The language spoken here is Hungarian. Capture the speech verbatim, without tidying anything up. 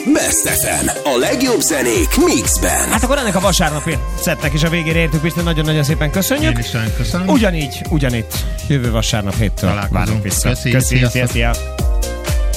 Best ef em. A legjobb zenék mixben. Hát akkor ennek a vasárnapi szettnek is a végére értük, Pisti, nagyon-nagyon szépen köszönjük. Én is nagyon köszönöm. Ugyanígy, ugyanitt, jövő vasárnap héttől várunk vissza. Köszönjük, Köszönjük, szia, szia.